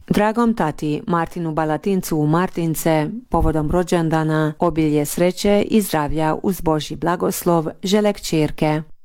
Dragom tati Martinu Balatincu u Martince, povodom rođendana, obilje sreće i zdravlja uz Božji blagoslov žele kćerke